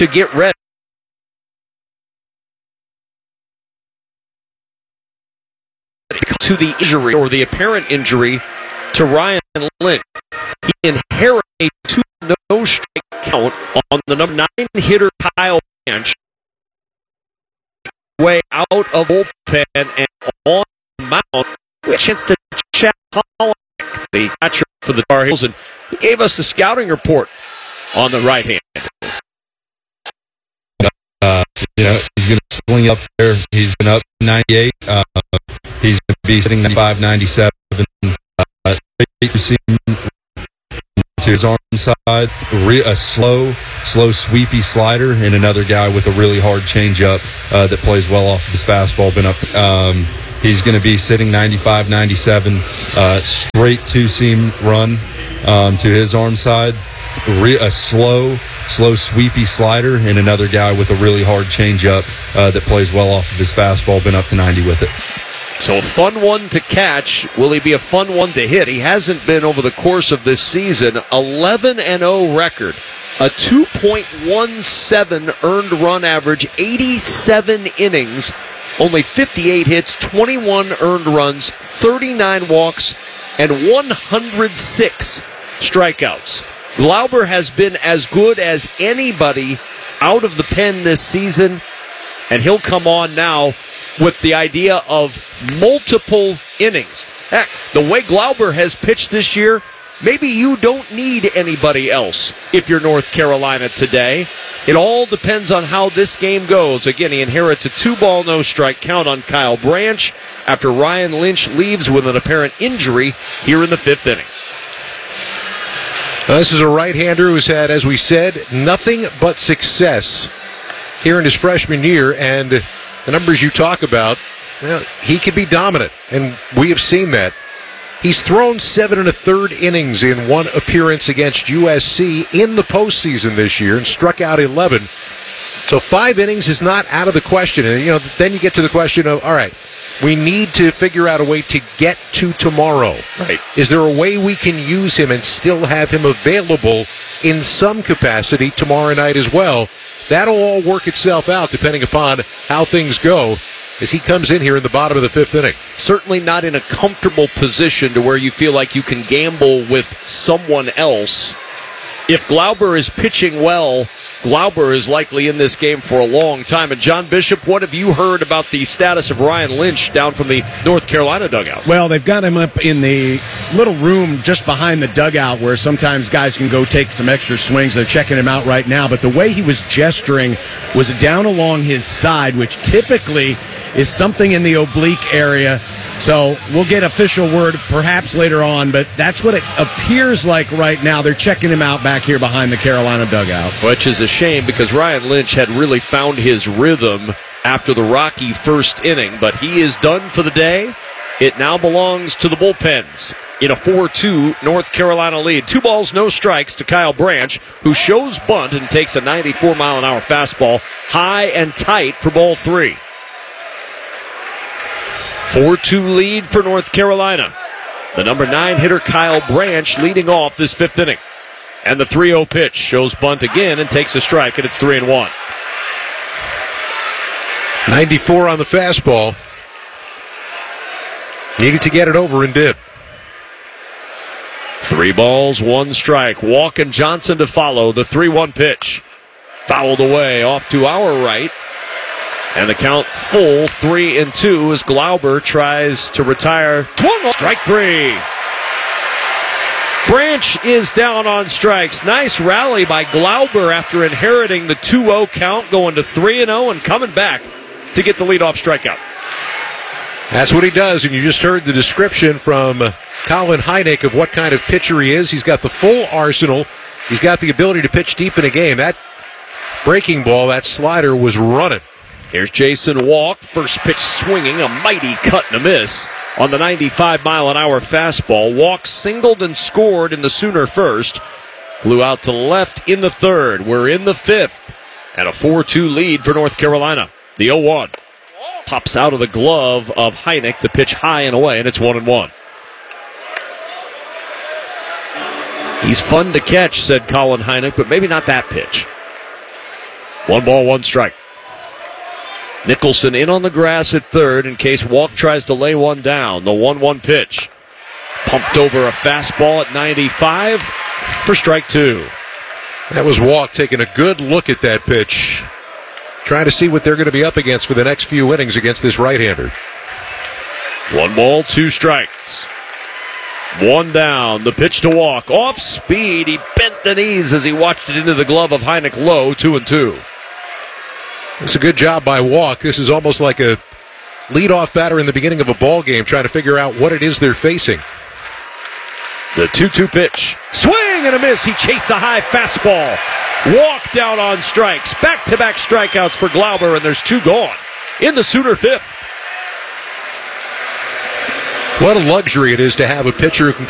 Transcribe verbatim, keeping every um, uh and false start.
to get ready to the injury or the apparent injury to Ryan Lynch. He inherited a two no strike count on the number nine hitter Kyle Branch, way out of bullpen and on the mound, with a chance to chat the catcher for the Tar Heels, and he gave us the scouting report on the right hand. Uh, you know, he's going to sling up there. He's been up ninety-eight. Uh, he's going to be sitting ninety-five, ninety-seven. Uh, you see him to his arm side, a slow, slow, sweepy slider, and another guy with a really hard changeup uh, that plays well off of his fastball. Been up. Um, he's going to be sitting ninety-five, ninety-seven, uh, straight two-seam run um, to his arm side. A slow, slow, sweepy slider, and another guy with a really hard changeup uh, that plays well off of his fastball. Been up to ninety with it. So a fun one to catch. Will he be a fun one to hit? He hasn't been over the course of this season. eleven and oh record, a two point one seven earned run average, eighty-seven innings, only fifty-eight hits, twenty-one earned runs, thirty-nine walks, and one hundred six strikeouts. Glauber has been as good as anybody out of the pen this season, and he'll come on now with the idea of multiple innings. Heck, the way Glauber has pitched this year, maybe you don't need anybody else if you're North Carolina today. It all depends on how this game goes. Again, he inherits a two-ball, no-strike count on Kyle Branch after Ryan Lynch leaves with an apparent injury here in the fifth inning. Now, this is a right-hander who's had, as we said, nothing but success here in his freshman year, and the numbers you talk about, well, he can be dominant, and we have seen that. He's thrown seven and a third innings in one appearance against U S C in the postseason this year and struck out eleven. So five innings is not out of the question. And, you know, then you get to the question of, all right, we need to figure out a way to get to tomorrow. Right. Is there a way we can use him and still have him available in some capacity tomorrow night as well? That'll all work itself out depending upon how things go as he comes in here in the bottom of the fifth inning. Certainly not in a comfortable position to where you feel like you can gamble with someone else. If Glauber is pitching well, Glauber is likely in this game for a long time. And John Bishop, what have you heard about the status of Ryan Lynch down from the North Carolina dugout? Well, they've got him up in the little room just behind the dugout where sometimes guys can go take some extra swings. They're checking him out right now. But the way he was gesturing was down along his side, which typically is something in the oblique area. So we'll get official word perhaps later on, but that's what it appears like right now. They're checking him out back here behind the Carolina dugout. Which is a shame because Ryan Lynch had really found his rhythm after the rocky first inning, but he is done for the day. It now belongs to the bullpens in a four two North Carolina lead. Two balls, no strikes to Kyle Branch, who shows bunt and takes a ninety-four mile an hour fastball high and tight for ball three. four two lead for North Carolina. The number nine hitter Kyle Branch leading off this fifth inning. And the three oh pitch shows bunt again and takes a strike, and it's three and one. ninety-four on the fastball. Needed to get it over and did. Three balls, one strike. Walk and Johnson to follow. The three one pitch. Fouled away off to our right. And the count full, three and two, as Glauber tries to retire. Strike three. Branch is down on strikes. Nice rally by Glauber after inheriting the two oh count, going to three and oh and coming back to get the leadoff strikeout. That's what he does, and you just heard the description from Colin Hynek of what kind of pitcher he is. He's got the full arsenal. He's got the ability to pitch deep in a game. That breaking ball, that slider was running. Here's Jason Walk, first pitch swinging, a mighty cut and a miss on the ninety-five mile an hour fastball. Walk singled and scored in the Sooner first. Flew out to left in the third. We're in the fifth. And a four two lead for North Carolina. The oh one. Pops out of the glove of Hynek. The pitch high and away, and it's one and one. He's fun to catch, said Colin Hynek, but maybe not that pitch. One ball, one strike. Nicholson in on the grass at third in case Walk tries to lay one down. The one one pitch. Pumped over a fastball at ninety-five for strike two. That was Walk taking a good look at that pitch. Trying to see what they're going to be up against for the next few innings against this right-hander. One ball, two strikes. One down. The pitch to Walk. Off speed. He bent the knees as he watched it into the glove of Heineck Low. Two and two. It's a good job by Walk. This is almost like a leadoff batter in the beginning of a ball game trying to figure out what it is they're facing. The two two pitch. Swing and a miss. He chased a high fastball. Walked out on strikes. Back-to-back strikeouts for Glauber, and there's two gone in the Sooner fifth. What a luxury it is to have a pitcher who can